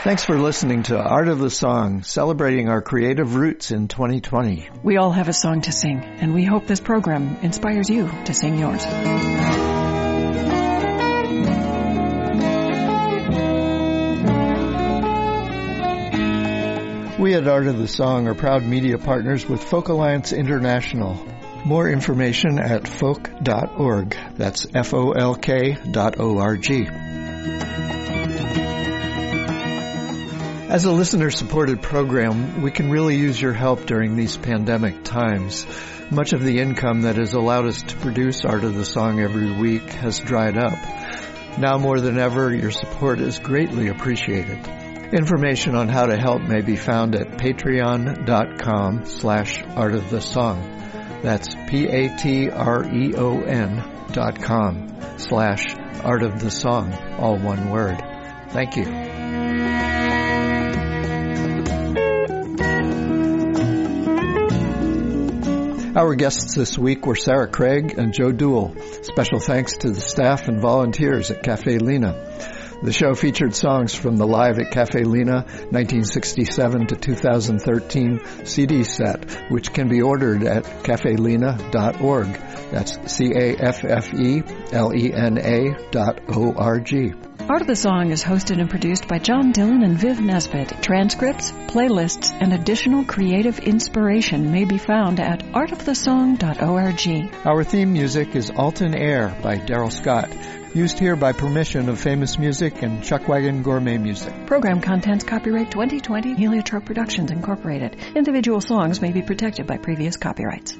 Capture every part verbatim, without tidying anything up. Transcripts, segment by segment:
Thanks for listening to Art of the Song, celebrating our creative roots in twenty twenty. We all have a song to sing, and we hope this program inspires you to sing yours. We at Art of the Song are proud media partners with Folk Alliance International. More information at folk dot org. That's F O L K dot O R G. As a listener-supported program, we can really use your help during these pandemic times. Much of the income that has allowed us to produce Art of the Song every week has dried up. Now more than ever, your support is greatly appreciated. Information on how to help may be found at patreon.com slash Art of the Song. That's P-A-T-R-E-O-N dot com slash Art of the Song, all one word. Thank you. Our guests this week were Sarah Craig and Joe Duell. Special thanks to the staff and volunteers at Cafe Lena. The show featured songs from the Live at Cafe Lena nineteen sixty-seven to two thousand thirteen C D set, which can be ordered at cafe lena dot org. That's C A F F E L E N A dot O R G. Art of the Song is hosted and produced by John Dillon and Viv Nesbitt. Transcripts, playlists, and additional creative inspiration may be found at art of the song dot org. Our theme music is Alton Air by Daryl Scott, used here by permission of Famous Music and Chuckwagon Gourmet Music. Program contents copyright twenty twenty, Heliotrope Productions, Incorporated. Individual songs may be protected by previous copyrights.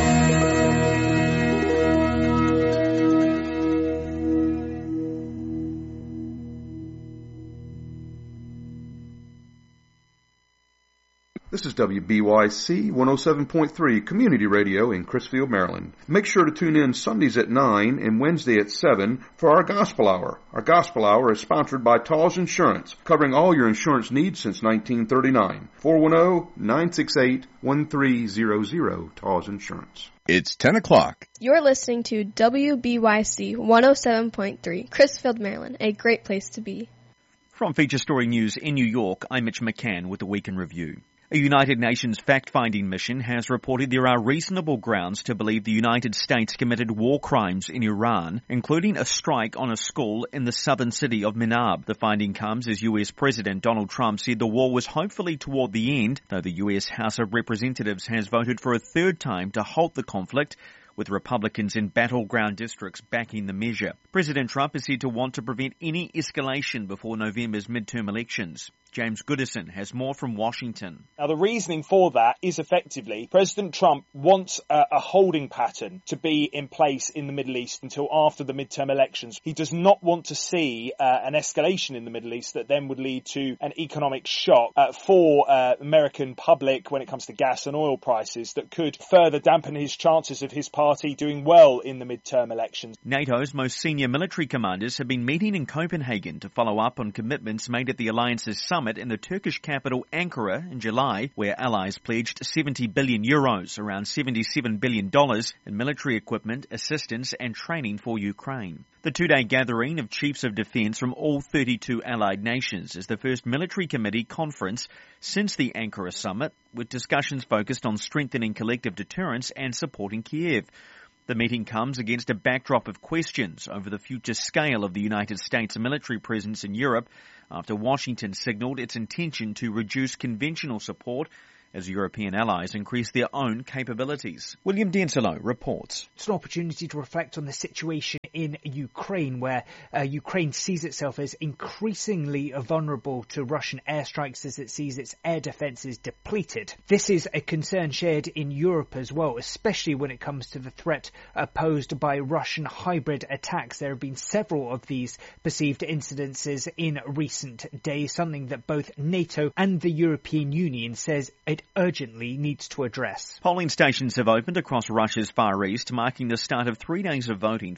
This is W B Y C one oh seven point three Community Radio in Crisfield, Maryland. Make sure to tune in Sundays at nine and Wednesday at seven for our Gospel Hour. Our Gospel Hour is sponsored by Tall's Insurance, covering all your insurance needs since nineteen thirty-nine. four one zero, nine six eight, one three zero zero, Tall's Insurance. It's ten o'clock. You're listening to W B Y C one oh seven point three, Crisfield, Maryland, a great place to be. From Feature Story News in New York, I'm Mitch McCann with the Week in Review. A United Nations fact-finding mission has reported there are reasonable grounds to believe the United States committed war crimes in Iran, including a strike on a school in the southern city of Minab. The finding comes as U S President Donald Trump said the war was hopefully toward the end, though the U S House of Representatives has voted for a third time to halt the conflict, with Republicans in battleground districts backing the measure. President Trump is said to want to prevent any escalation before November's midterm elections. James Goodison has more from Washington. Now, the reasoning for that is effectively President Trump wants a, a holding pattern to be in place in the Middle East until after the midterm elections. He does not want to see uh, an escalation in the Middle East that then would lead to an economic shock uh, for uh, American public when it comes to gas and oil prices that could further dampen his chances of his party doing well in the midterm elections. NATO's most senior military commanders have been meeting in Copenhagen to follow up on commitments made at the alliance's summit in the Turkish capital Ankara in July, where allies pledged seventy billion euros, around seventy-seven billion dollars, in military equipment, assistance and training for Ukraine. The two-day gathering of chiefs of defence from all thirty-two allied nations is the first military committee conference since the Ankara summit, with discussions focused on strengthening collective deterrence and supporting Kiev. The meeting comes against a backdrop of questions over the future scale of the United States military presence in Europe after Washington signalled its intention to reduce conventional support as European allies increase their own capabilities. William Denslow reports. It's an opportunity to reflect on the situation in Ukraine, where uh, Ukraine sees itself as increasingly vulnerable to Russian airstrikes as it sees its air defences depleted. This is a concern shared in Europe as well, especially when it comes to the threat uh, posed by Russian hybrid attacks. There have been several of these perceived incidences in recent days, something that both NATO and the European Union says it urgently needs to address. Polling stations have opened across Russia's Far East, marking the start of three days of voting for all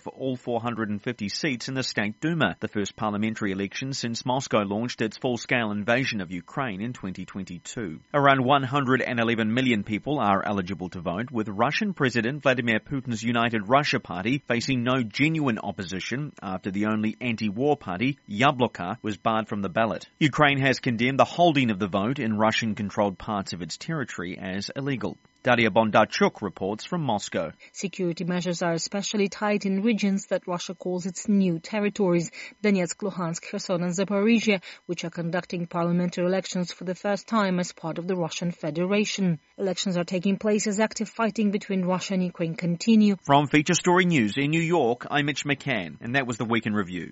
four hundred fifty seats in the State Duma, the first parliamentary election since Moscow launched its full-scale invasion of Ukraine in twenty twenty-two. Around one hundred eleven million people are eligible to vote, with Russian President Vladimir Putin's United Russia Party facing no genuine opposition after the only anti-war party, Yabloko, was barred from the ballot. Ukraine has condemned the holding of the vote in Russian-controlled parts of its territory as illegal. Daria Bondarchuk reports from Moscow. Security measures are especially tight in regions that Russia calls its new territories, Donetsk, Luhansk, Kherson and Zaporizhia, which are conducting parliamentary elections for the first time as part of the Russian Federation. Elections are taking place as active fighting between Russia and Ukraine continue. From Feature Story News in New York, I'm Mitch McCann, and that was the Week in Review.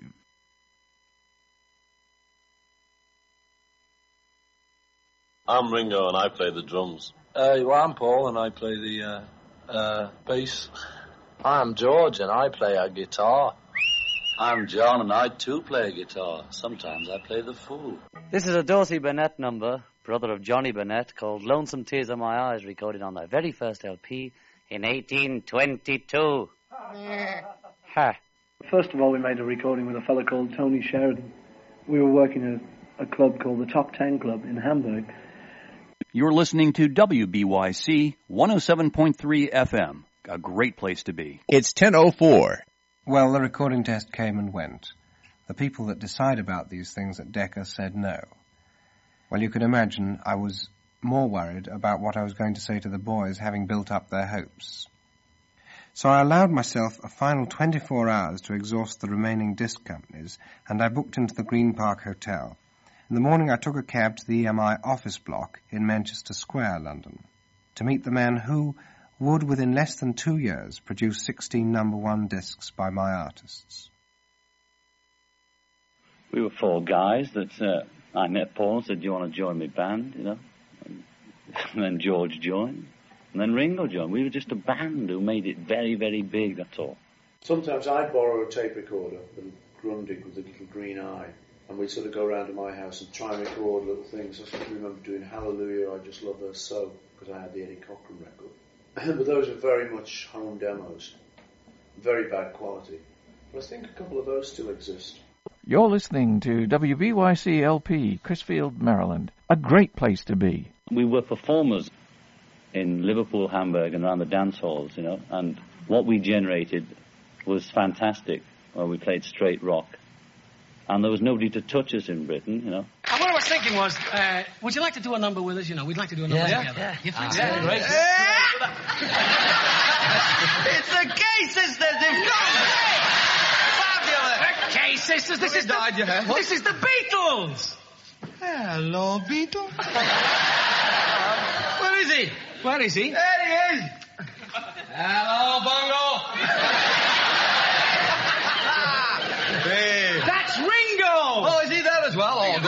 I'm Ringo and I play the drums. Uh, well, I'm Paul and I play the uh, uh, bass. I'm George and I play a guitar. I'm John and I too play a guitar. Sometimes I play the fool. This is a Dorsey Burnett number, brother of Johnny Burnett, called Lonesome Tears of My Eyes, recorded on their very first L P in eighteen twenty-two. Ha. First of all, we made a recording with a fellow called Tony Sheridan. We were working at a club called the Top Ten Club in Hamburg. You're listening to W B Y C one oh seven point three F M, a great place to be. It's ten oh four. Well, the recording test came and went. The people that decide about these things at Decca said no. Well, you can imagine I was more worried about what I was going to say to the boys, having built up their hopes. So I allowed myself a final twenty-four hours to exhaust the remaining disc companies, and I booked into the Green Park Hotel. In the morning I took a cab to the E M I office block in Manchester Square, London, to meet the man who would, within less than two years, produce sixteen number one discs by my artists. We were four guys that uh, I met Paul and said, do you want to join my band, you know? And then George joined, and then Ringo joined. We were just a band who made it very, very big, that's all. Sometimes I'd borrow a tape recorder, a little Grundig with a little green eye, and we'd sort of go around to my house and try and record little things. I sort of remember doing Hallelujah, I Just Love Her So, because I had the Eddie Cochran record. But those are very much home demos, very bad quality. But I think a couple of those still exist. You're listening to W B Y C L P, Crisfield, Maryland. A great place to be. We were performers in Liverpool, Hamburg, and around the dance halls, you know, and what we generated was fantastic. Well, we played straight rock. And there was nobody to touch us in Britain, you know. And what I was thinking was, uh, would you like to do a number with us? You know, we'd like to do a number yeah, together. Yeah, You think uh, so? yeah, great. It's the Kay Sisters! They've gone! The Kay Sisters? This is died, the, yeah. this is the Beatles! Hello, Beatles. Where is he? Where is he? There he is! Hello, Bongo! Hey. That's Ringo! Oh, is he there as well? Oh,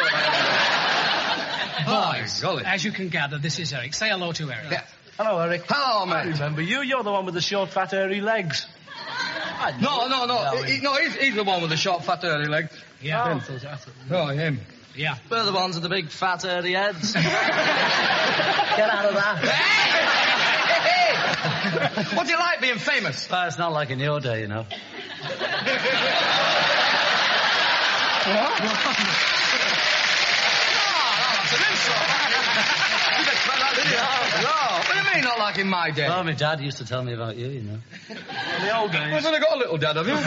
good. Boys, oh, as you can gather, this is Eric. Say hello to Eric. Yeah. Hello, Eric. Hello, mate. I remember you. You're the one with the short, fat, hairy legs. No, no, no. He, no, he's, he's the one with the short, fat, hairy legs. Yeah. Oh, him. Yeah. We're the ones with the big, fat, hairy heads. Get out of that. Hey! Hey! What's it like being famous? Well, it's not like in your day, you know. What? No, no, that's an insult. You expect that, didn't you? No. What do you mean, not like in my day? Well, my dad used to tell me about you, you know. In the old days. Well, I've got a little dad, have you?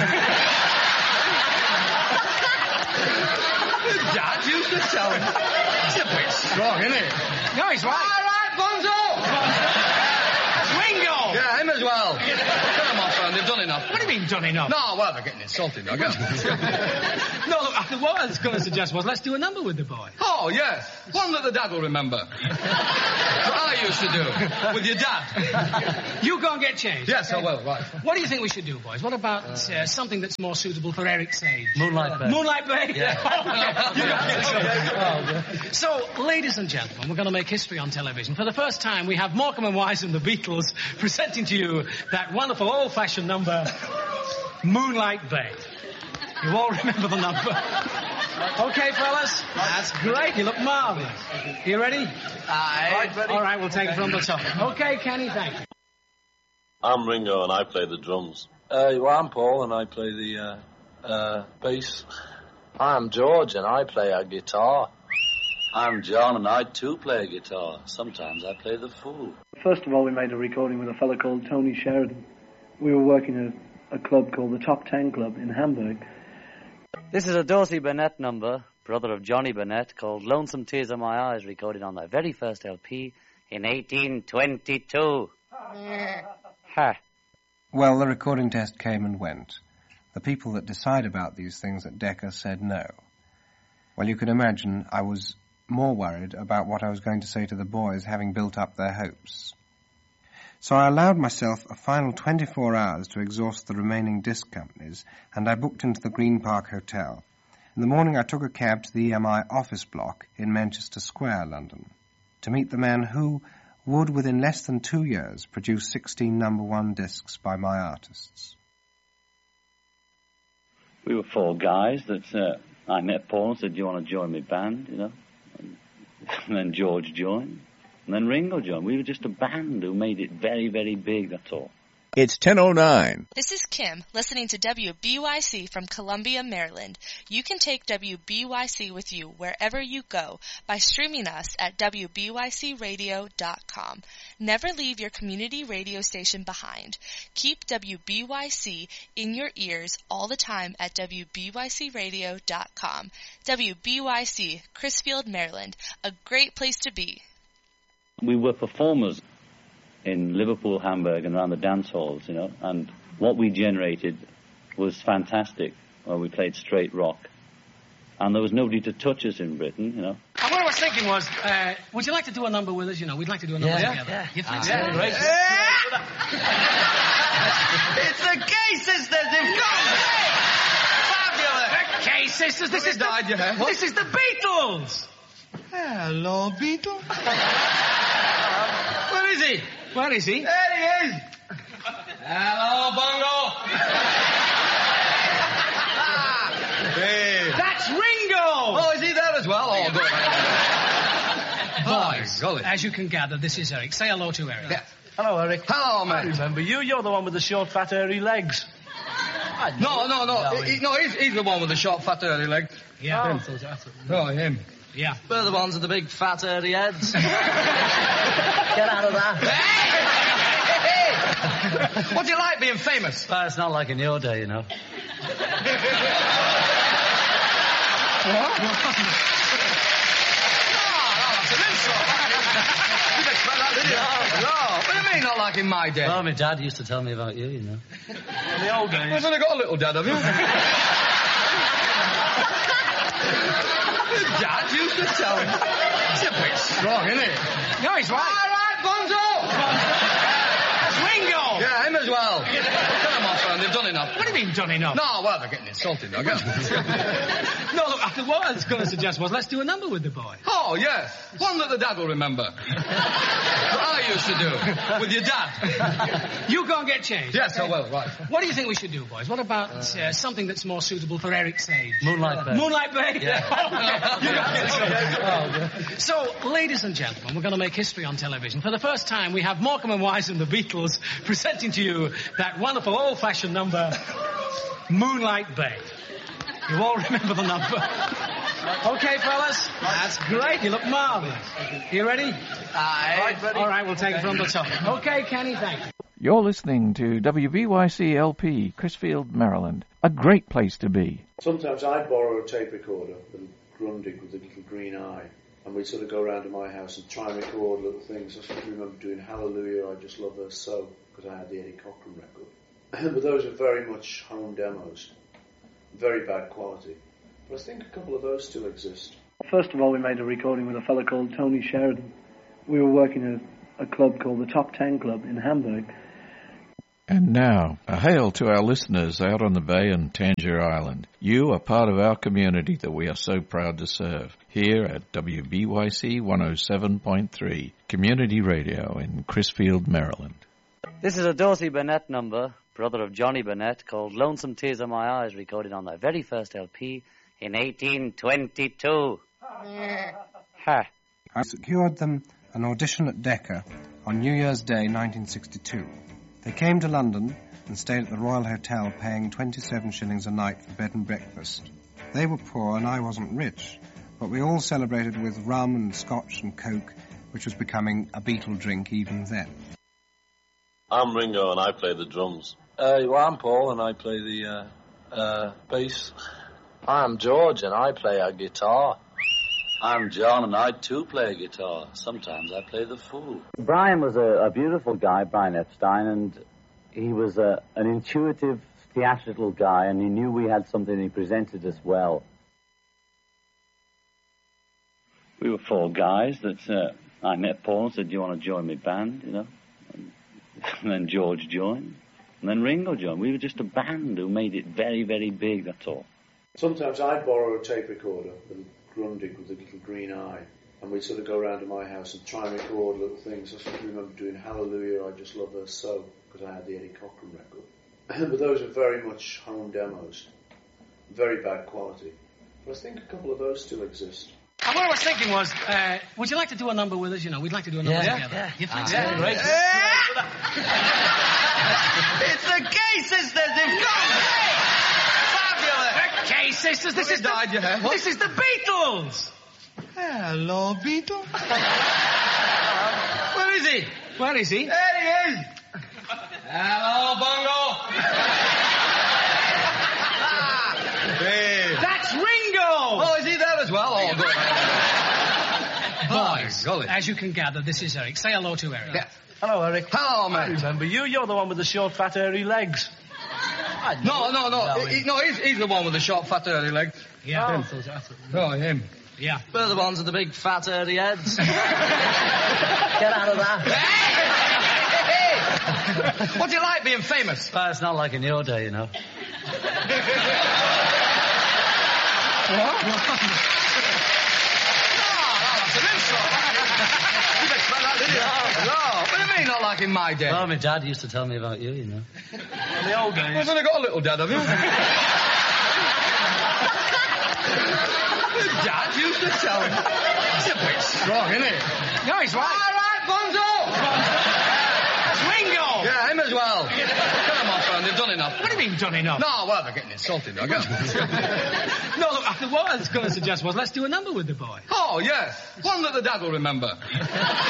Dad used to tell me. It's a bit strong, isn't it? No, he's right. All right, Bonzo! Ringo! Yeah, him as well. Tell them off, friend. They've done enough. What do you mean, done enough? No, well, they're getting insulted, I guess. No, look, what I was going to suggest was let's do a number with the boy. Oh, yes. One that the dad will remember. What I used to do with your dad. You go and get changed. Yes, I will, right. What do you think we should do, boys? What about uh, something that's more suitable for Eric's age? Moonlight Bay. Moonlight Bay? Yeah. You go get changed. So, ladies and gentlemen, we're going to make history on television. For the first time, we have Morecambe and Wise and the Beatles presenting to you that wonderful old-fashioned number, Moonlight Bay. You all remember the number? Okay, fellas? That's great. You look marvellous. You ready? Aye. Ready. All right, we'll take it from the top. Okay, Kenny, thank you. I'm Ringo and I play the drums. Uh, well, I'm Paul, and I play the uh, uh, bass. I'm George, and I play a guitar. I'm John, and I too play a guitar. Sometimes I play the fool. First of all, we made a recording with a fellow called Tony Sheridan. We were working at a club called the Top Ten Club in Hamburg. This is a Dorsey Burnett number, brother of Johnny Burnett, called Lonesome Tears in My Eyes, recorded on their very first L P in eighteen twenty-two. Ha. Well, the recording test came and went. The people that decide about these things at Decca said no. Well, you can imagine I was more worried about what I was going to say to the boys, having built up their hopes. So I allowed myself a final twenty-four hours to exhaust the remaining disc companies, and I booked into the Green Park Hotel. In the morning I took a cab to the E M I office block in Manchester Square, London, to meet the man who would, within less than two years, produce sixteen number one discs by my artists. We were four guys that uh, I met Paul and said, do you want to join my band, you know? And, and then George joined. And then Ringo joined. We were just a band who made it very, very big, that's all. It's ten oh nine. This is Kim, listening to W B Y C from Columbia, Maryland. You can take W B Y C with you wherever you go by streaming us at W B Y C radio dot com. Never leave your community radio station behind. Keep W B Y C in your ears all the time at W B Y C radio dot com. W B Y C, Crisfield, Maryland. A great place to be. We were performers in Liverpool, Hamburg, and around the dance halls, you know, and what we generated was fantastic. Well, we played straight rock, and there was nobody to touch us in Britain, you know. And what I was thinking was, uh, would you like to do a number with us? You know, we'd like to do a number Yeah, together. yeah. You think Ah, so? yeah, great. It's the Gay Sisters! They've got it! Fabulous! The Gay Sisters! This is the, died, yeah. this is the Beatles! Hello, Beetle. Where is he? Where is he? There he is. Hello, Bongo. Hey. That's Ringo! Oh, is he there as well? Oh, good. Boys, golly. as you can gather, this is Eric. Say hello to Eric. Yeah. Hello, Eric. Hello, mate. I remember you. You're the one with the short, fat, hairy legs. No, no, no. No, he, no he's, he's the one with the short, fat, early leg. Yeah. Oh, oh him. Yeah. We're the ones with the big fat hairy heads. Get out of that. Hey! Hey! What's it like being famous? Well, it's not like in your day, you know. What? No, what do you mean not like in my day? Well, my dad used to tell me about you, you know. In the old days. I've only got a little dad, have you? Your dad used to tell me. It's a bit strong, isn't it? No, he's right. All right, Bonzo! That's Ringo! Yeah, him as well. Come on, friend, they've done enough. What do you mean, done enough? No, well, they're getting insulted, I guess. No, look, what I was going to suggest was let's do a number with the boy. Oh, yes. One that the dad will remember. What I used to do with your dad. You go and get changed. Yes, I will, right. What do you think we should do, boys? What about uh, something that's more suitable for Eric's age? Moonlight Bay. Moonlight Bay? Yeah. You got get changed. So, ladies and gentlemen, we're going to make history on television. For the first time, we have Morecambe and Wise and the Beatles presenting to you that wonderful old-fashioned number, Moonlight Bay. You all remember the number? Okay, fellas? That's great. You look marvellous. You ready? Aye. All right, we'll take it from the top. Okay, Kenny, thank you. You're listening to W B Y C L P, Crisfield, Maryland. A great place to be. Sometimes I'd borrow a tape recorder from Grundig with a little green eye, and we'd sort of go around to my house and try and record little things. I sort of remember doing Hallelujah, I Just Love Her So, because I had the Eddie Cochran record. But those are very much home demos. Very bad quality. But I think a couple of those still exist. First of all, we made a recording with a fellow called Tony Sheridan. We were working at a club called the Top Ten Club in Hamburg. And now, a hail to our listeners out on the bay and Tangier Island. You are part of our community that we are so proud to serve. Here at W B Y C one oh seven point three, Community Radio in Crisfield, Maryland. This is a Dorsey Burnett number, brother of Johnny Burnett, called Lonesome Tears in My Eyes, recorded on their very first L P in eighteen twenty-two. Ha. I secured them an audition at Decca on New Year's Day nineteen sixty-two. They came to London and stayed at the Royal Hotel paying twenty-seven shillings a night for bed and breakfast. They were poor and I wasn't rich, but we all celebrated with rum and scotch and coke, which was becoming a Beatle drink even then. I'm Ringo and I play the drums. Uh, well, I'm Paul and I play the uh, uh, bass. I'm George and I play a guitar. I'm John and I too play a guitar. Sometimes I play the fool. Brian was a, a beautiful guy, Brian Epstein, and he was a, an intuitive, theatrical guy, and he knew we had something and he presented us well. We were four guys that uh, I met Paul and said, do you want to join my band, you know? And, and then George joined, and then Ringo joined. We were just a band who made it very, very big, that's all. Sometimes I'd borrow a tape recorder, little Grundig with a little green eye, and we'd sort of go around to my house and try and record little things. I sort of remember doing Hallelujah, I Just Love Her So, because I had the Eddie Cochran record. But those are very much home demos, very bad quality. But I think a couple of those still exist. And what I was thinking was, uh, would you like to do a number with us? You know, we'd like to do a number Yeah, together. yeah. You think Uh, so? yeah, right. It's the Gay Sisters! They've gone! The Gay Sisters! This is died, the, you have. This is the Beatles! Hello, Beatles. Where is he? Where is he? There he is! Hello, Bongo! Hey. That's Ringo! Oh, is he there as well? Oh, good. Boys, golly. as you can gather, this is Eric. Say hello to Eric. Yeah. Hello, Eric. Hello, mate. I remember you. You're the one with the short, fat, hairy legs. No, no, no. He, no, he's, he's the one with the short, fat, hairy legs. Yeah. Oh, him. Yeah. We're the ones with the big, fat, hairy heads. Get out of that. Hey! Hey! What's it like being famous? Well, it's not like in your day, you know. What? No, that's an insult. You'd expect that, didn't you? No. What do you mean, not like in my day? Well, my dad used to tell me about you, you know. In the old days. I've only got a little dad, have you? Dad used to tell me. It's a bit strong, isn't it? No, he's right. All right, Bonzo! Ringo! Yeah, him as well. Come on, my friend, they've done enough. What do you mean done enough? No, well, they're getting insulted, I guess. No, look, what I was going to suggest was let's do a number with the boy. Oh, yes. One that the dad will remember. What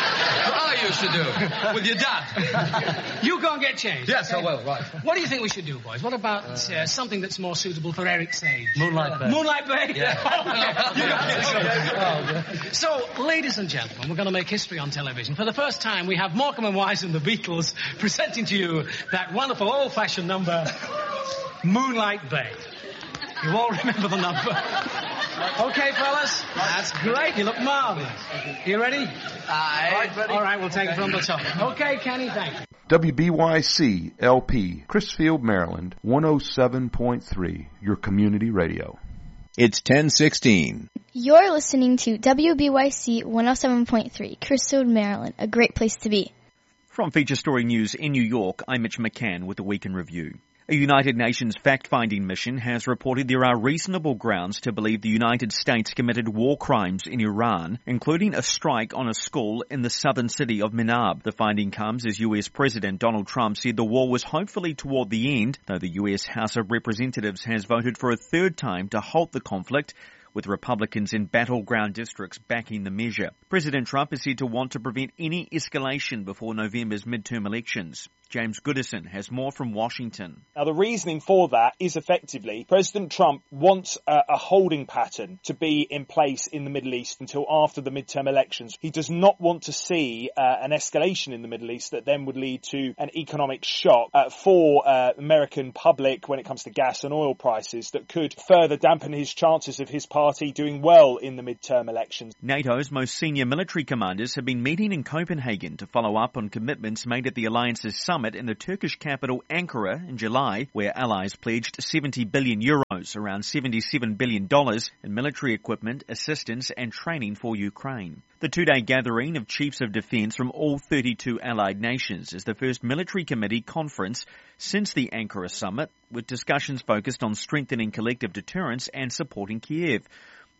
I used to do with your dad. You go and get changed. Yes, I will, right. What do you think we should do, boys? What about uh, something that's more suitable for Eric's age? Moonlight Bay. Moonlight Bay? Yeah. You go get changed. So, ladies and gentlemen, we're going to make history on television. For the first time, we have Morecambe and Wise and the Beatles presenting to you that wonderful old-fashioned number, Moonlight Bay. You all remember the number? Okay, fellas? That's great. You look marvelous. You ready? Aye. Right, all right, we'll take it from the top. Okay, Kenny, thank you. W B Y C L P, Chrisfield, Maryland, one oh seven point three, your community radio. It's ten sixteen. You're listening to W B Y C one oh seven point three, Chrisfield, Maryland, a great place to be. From Feature Story News in New York, I'm Mitch McCann with the Week in Review. A United Nations fact-finding mission has reported there are reasonable grounds to believe the United States committed war crimes in Iran, including a strike on a school in the southern city of Minab. The finding comes as U S President Donald Trump said the war was hopefully toward the end, though the U S House of Representatives has voted for a third time to halt the conflict, with Republicans in battleground districts backing the measure. President Trump is said to want to prevent any escalation before November's midterm elections. James Goodison has more from Washington. Now, the reasoning for that is effectively President Trump wants a, a holding pattern to be in place in the Middle East until after the midterm elections. He does not want to see uh, an escalation in the Middle East that then would lead to an economic shock uh, for uh, American public when it comes to gas and oil prices that could further dampen his chances of his party doing well in the midterm elections. NATO's most senior military commanders have been meeting in Copenhagen to follow up on commitments made at the alliance's summit in the Turkish capital Ankara in July, where allies pledged seventy billion euros, around seventy-seven billion dollars, in military equipment, assistance and training for Ukraine. The two-day gathering of chiefs of defence from all thirty-two allied nations is the first military committee conference since the Ankara summit, with discussions focused on strengthening collective deterrence and supporting Kiev.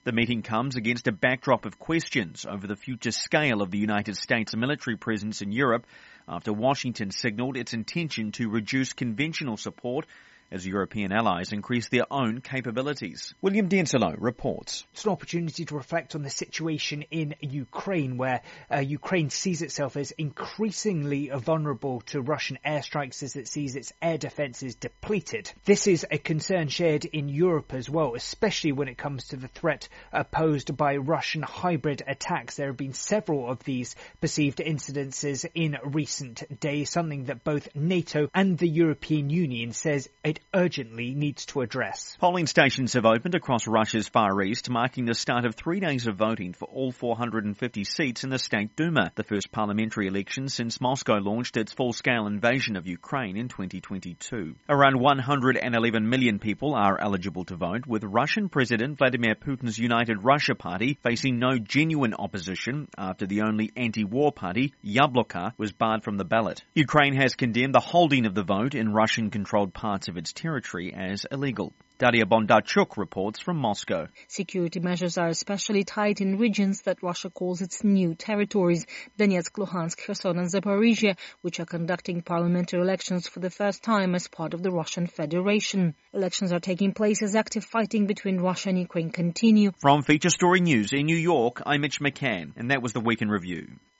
The meeting comes against a backdrop of questions over the future scale of the United States military presence in Europe after Washington signalled its intention to reduce conventional support as European allies increase their own capabilities. William Denselo reports. It's an opportunity to reflect on the situation in Ukraine, where uh, Ukraine sees itself as increasingly vulnerable to Russian airstrikes as it sees its air defences depleted. This is a concern shared in Europe as well, especially when it comes to the threat uh, posed by Russian hybrid attacks. There have been several of these perceived incidences in recent days, something that both NATO and the European Union says it urgently needs to address. Polling stations have opened across Russia's Far East, marking the start of three days of voting for all four hundred fifty seats in the State Duma, the first parliamentary election since Moscow launched its full-scale invasion of Ukraine in twenty twenty-two. Around one hundred eleven million people are eligible to vote, with Russian President Vladimir Putin's United Russia Party facing no genuine opposition after the only anti-war party, Yabloko, was barred from the ballot. Ukraine has condemned the holding of the vote in Russian-controlled parts of its territory as illegal. Daria Bondarchuk reports from Moscow. Security measures are especially tight in regions that Russia calls its new territories, Donetsk, Luhansk, Kherson and Zaporizhia, which are conducting parliamentary elections for the first time as part of the Russian Federation. Elections are taking place as active fighting between Russia and Ukraine continue. From Feature Story News in New York, I'm Mitch McCann, and that was the Week in Review.